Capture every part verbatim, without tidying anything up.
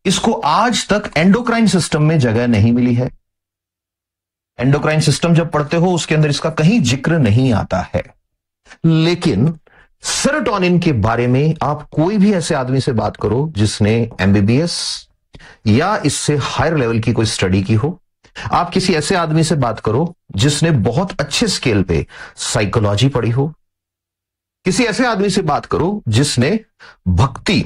इसको आज तक एंडोक्राइन सिस्टम में जगह नहीं मिली है। एंडोक्राइन सिस्टम जब पढ़ते हो उसके अंदर इसका कहीं जिक्र नहीं आता है। लेकिन सेरोटोनिन के बारे में आप कोई भी ऐसे आदमी से बात करो जिसने एमबीबीएस या इससे हायर लेवल की कोई स्टडी की हो, आप किसी ऐसे आदमी से बात करो जिसने बहुत अच्छे स्केल पे साइकोलॉजी पढ़ी हो, किसी ऐसे आदमी से बात करो जिसने भक्ति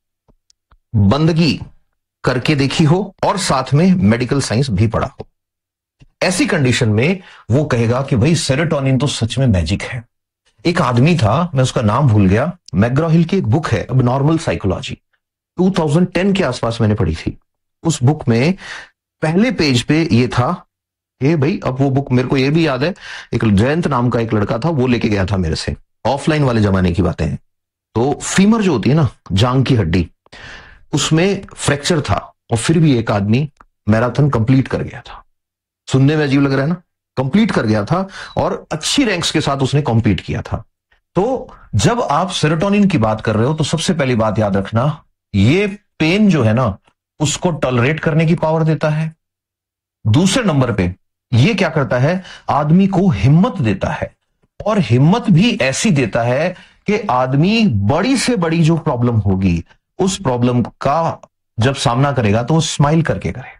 बंदगी करके देखी हो और साथ में मेडिकल साइंस भी पढ़ा हो, ऐसी कंडीशन में वो कहेगा कि भाई सेरोटोनिन तो सच में मैजिक है। एक आदमी था, मैं उसका नाम भूल गया, मैग्रॉ हिल की एक बुक है एबनॉर्मल साइकोलॉजी, दो हज़ार दस के आसपास मैंने पढ़ी थी। उस बुक में पहले पेज पे ये था कि भाई, अब वो बुक मेरे को ये भी याद है, एक जयंत नाम का एक लड़का था, वो लेके गया था मेरे से, ऑफलाइन वाले जमाने की बातें हैं। तो फीमर जो होती है ना, जांग की हड्डी, उसमें फ्रैक्चर था और फिर भी एक आदमी मैराथन कंप्लीट कर गया था। सुनने में अजीब लग रहा है ना, कंप्लीट कर गया था और अच्छी रैंक्स के साथ उसने कंप्लीट किया था। तो जब आप सेरोटोनिन की बात कर रहे हो तो सबसे पहली बात याद रखना, ये पेन जो है ना उसको टॉलरेट करने की पावर देता है। दूसरे नंबर पे ये क्या करता है, आदमी को हिम्मत देता है, और हिम्मत भी ऐसी देता है कि आदमी बड़ी से बड़ी जो प्रॉब्लम होगी उस प्रॉब्लम का जब सामना करेगा तो वो स्माइल करके करेगा।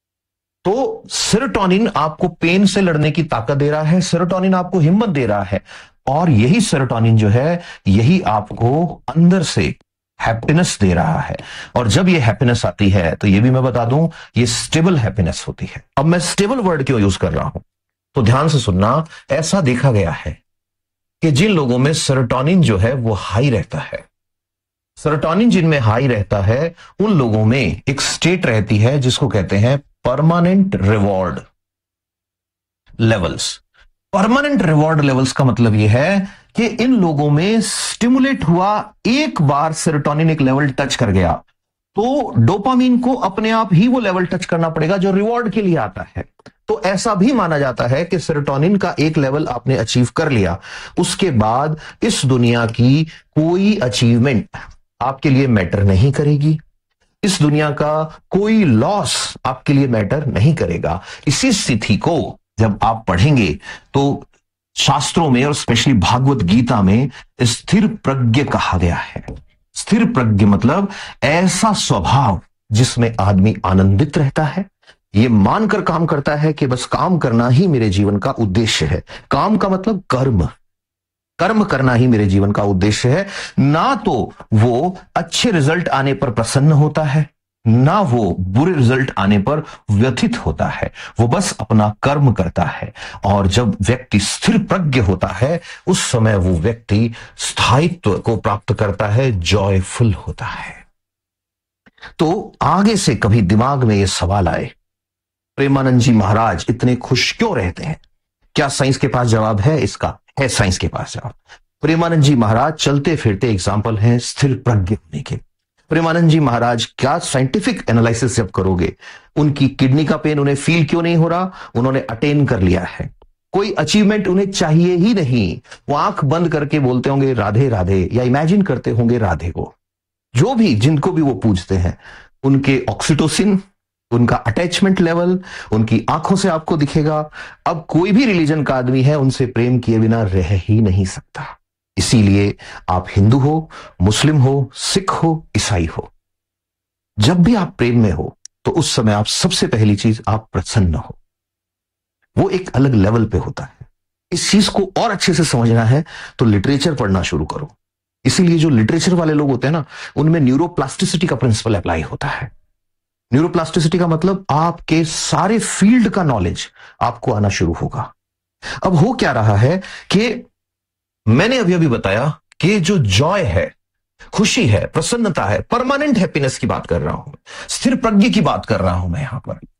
तो सेरोटोनिन आपको पेन से लड़ने की ताकत दे रहा है, सेरोटोनिन आपको हिम्मत दे रहा है, और यही सेरोटोनिन जो है यही आपको अंदर से हैप्पीनेस दे रहा है। और जब ये हैप्पीनेस आती है तो ये भी मैं बता दूं, ये स्टेबल हैप्पीनेस होती है। अब मैं स्टेबल वर्ड क्यों यूज कर रहा हूं, तो ध्यान से सुनना। ऐसा देखा गया है कि जिन लोगों में सेरोटोनिन जो है वो हाई रहता है, सेरोटोनिन जिनमें हाई रहता है उन लोगों में एक स्टेट रहती है जिसको कहते हैं permanent reward levels. Permanent reward levels का मतलब यह है कि इन लोगों में स्टिमुलेट हुआ, एक बार सेरोटोनिन एक लेवल टच कर गया तो डोपामीन को अपने आप ही वो लेवल टच करना पड़ेगा जो रिवॉर्ड के लिए आता है। तो ऐसा भी माना जाता है कि सेरोटोनिन का एक लेवल आपने अचीव कर लिया, उसके बाद इस दुनिया की कोई अचीवमेंट आपके लिए मैटर नहीं करेगी, इस दुनिया का कोई लॉस आपके लिए मैटर नहीं करेगा। इसी स्थिति को जब आप पढ़ेंगे तो शास्त्रों में और स्पेशली भागवत गीता में स्थिर प्रज्ञ कहा गया है। स्थिर प्रज्ञ मतलब ऐसा स्वभाव जिसमें आदमी आनंदित रहता है, ये मानकर काम करता है कि बस काम करना ही मेरे जीवन का उद्देश्य है। काम का मतलब कर्म, कर्म करना ही मेरे जीवन का उद्देश्य है। ना तो वो अच्छे रिजल्ट आने पर प्रसन्न होता है, ना वो बुरे रिजल्ट आने पर व्यथित होता है, वो बस अपना कर्म करता है। और जब व्यक्ति स्थिर प्रज्ञ होता है उस समय वो व्यक्ति स्थायित्व को प्राप्त करता है, जॉयफुल होता है। तो आगे से कभी दिमाग में ये सवाल आए, प्रेमानंद जी महाराज इतने खुश क्यों रहते हैं, क्या साइंस के पास जवाब है? इसका है साइंस के पास जवाब। प्रेमानंद जी महाराज चलते फिरते एग्जाम्पल हैं स्थिर प्रज्ञ होने के। प्रेमानंद जी महाराज क्या साइंटिफिक एनालिसिस जब करोगे, उनकी किडनी का पेन उन्हें फील क्यों नहीं हो रहा, उन्होंने अटेन कर लिया है। कोई अचीवमेंट उन्हें चाहिए ही नहीं, वो आंख बंद करके बोलते होंगे राधे राधे, या इमेजिन करते होंगे राधे को। जो भी जिनको भी वो पूजते हैं, उनके ऑक्सीटोसिन, उनका अटैचमेंट लेवल उनकी आंखों से आपको दिखेगा। अब कोई भी रिलीजन का आदमी है उनसे प्रेम किए बिना रह ही नहीं सकता। इसीलिए आप हिंदू हो, मुस्लिम हो, सिख हो, ईसाई हो, जब भी आप प्रेम में हो तो उस समय आप सबसे पहली चीज आप प्रसन्न हो। वो एक अलग लेवल पे होता है। इस चीज को और अच्छे से समझना है तो लिटरेचर पढ़ना शुरू करो। इसीलिए जो लिटरेचर वाले लोग होते हैं ना, उनमें न्यूरोप्लास्टिसिटी का प्रिंसिपल अप्लाई होता है। न्यूरोप्लास्टिसिटी का मतलब आपके सारे फील्ड का नॉलेज आपको आना शुरू होगा। अब हो क्या रहा है कि मैंने अभी अभी बताया कि जो जॉय है, खुशी है, प्रसन्नता है, परमानेंट हैप्पीनेस की बात कर रहा हूं, स्थिर प्रज्ञ की बात कर रहा हूं मैं यहां पर।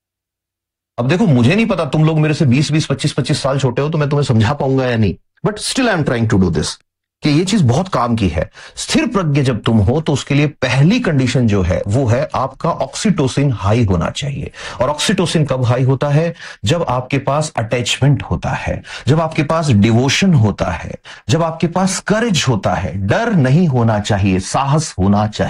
अब देखो, मुझे नहीं पता तुम लोग मेरे से बीस बीस पच्चीस पच्चीस साल छोटे हो तो मैं तुम्हें समझा पाऊंगा या नहीं, but still I am trying to do this कि ये चीज बहुत काम की है। स्थिर प्रज्ञ जब तुम हो तो उसके लिए पहली कंडीशन जो है वो है आपका ऑक्सीटोसिन हाई होना चाहिए। और ऑक्सीटोसिन कब हाई होता है? जब आपके पास अटैचमेंट होता है, जब आपके पास डिवोशन होता है, जब आपके पास करेज होता है। डर नहीं होना चाहिए, साहस होना चाहिए।